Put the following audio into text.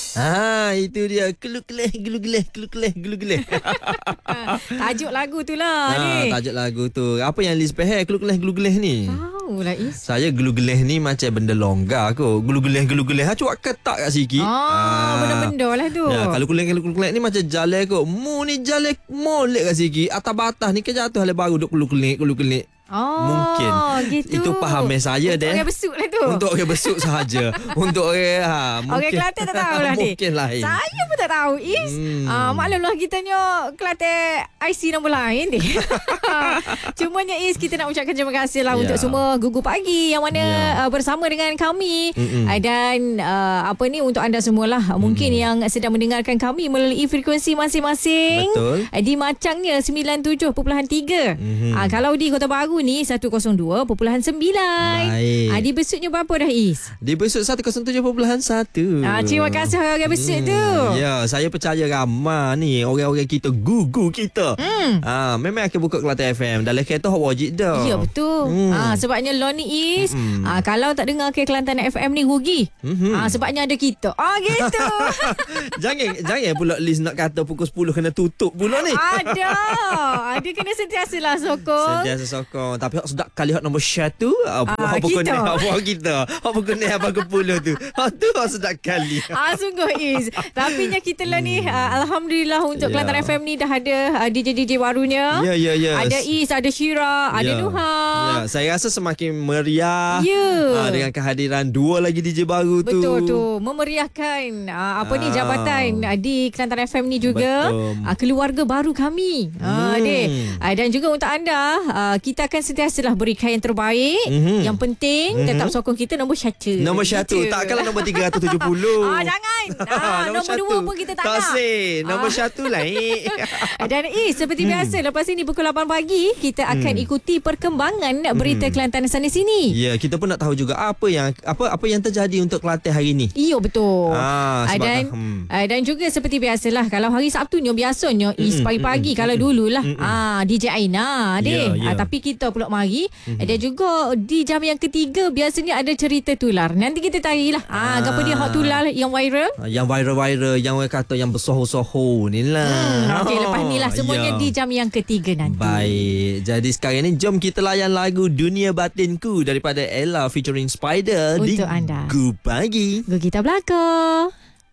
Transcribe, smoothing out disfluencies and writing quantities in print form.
Itu dia. Gelu-geleh. Tajuk lagu tu lah ni. Tajuk lagu tu. Apa yang Liz pakai gelu-geleh ni? Tahu lah Is. Saya gelu-geleh ni macam benda longgar kot. Gelu-geleh. Cuak ketak kat sikit. Benda-benda lah tu. Ya, kalau gelu-geleh ni macam jalan kot. Mu ni jalan molek kat sikit. Atas batas ni ke jatuh hal baru duk gelu-geleh. Mungkin gitu. Itu pahaman saya Untuk orang besuk lah tu. Untuk orang besuk sahaja. Untuk orang mungkin. Orang Kelantan tak tahu lah ni. Mungkin lain. Saya pun tak tahu Is. Maklumlah kita ni Kelantan IC nombor lain ni. Cumanya Is, kita nak ucapkan terima kasih lah untuk semua Gugu Pagi yang mana bersama dengan kami. Dan untuk anda semualah mungkin yang sedang mendengarkan kami melalui frekuensi masing-masing. Betul. Di Macangnya 97.3. Kalau di Kota Baru ni 102.9. Di Besutnya berapa dah Is? Di Besut 107.1. Terima kasih orang Besut tu. Ya, saya percaya ramai ni orang-orang kita, gugu kita. Memang akan buka Kelantan FM. Dalam kereta wajib dah. Ya betul. Sebabnya lo ni Is, kalau tak dengar ke Kelantan FM ni rugi. Sebabnya ada kita. Gitu. Jangan pula Liz nak kata pukul 10 kena tutup pula ni. Ada kena sentiasalah sokong. Sentiasa sokong. Tapi sedap kali hot nombor 1 pukul ni kita. Pukul ni apa pukul 10 tu. Tu sedap kali. Sungguh Is. Tapi kita lah ni alhamdulillah untuk Kelantan FM ni dah ada DJ barunya. Ya. Ada Is, ada Syira, ada Nuha. Ya, saya rasa semakin meriah. Ya. Dengan kehadiran dua lagi DJ baru tu. Betul tu. Memeriahkan jabatan di Kelantan FM ni juga. Keluarga baru kami. Dan juga untuk anda, kita akan sentiasalah berikan yang terbaik. Yang penting tetap sokong kita nombor 1. Nombor 1. Takkanlah nombor 370. Jangan. Nombor 2 pun kita tak nak. Nombor 1 lain. Dan seperti biasa, lepas ini pukul 8 pagi kita akan ikuti perkembangan berita Kelantan sana sini. Ya, kita pun nak tahu juga apa yang terjadi untuk Kelantan hari ni. Ya betul. Dan juga seperti biasalah, kalau hari Sabtu ni biasanya pagi-pagi kalau dululah DJ Aina tapi kita pula mari. Dan juga di jam yang ketiga biasanya ada cerita tular. Nanti kita tarilah apa dia hot tular yang viral. Yang viral yang orang kata yang bersoho-soho ni lah. Okey, lepas ni lah semuanya di jam yang ketiga nanti. Baik. Jadi sekarang ni jom kita layan lagu Dunia Batinku daripada Ella featuring Spider untuk di anda. Gugu Pagi. Gugu kita belakang.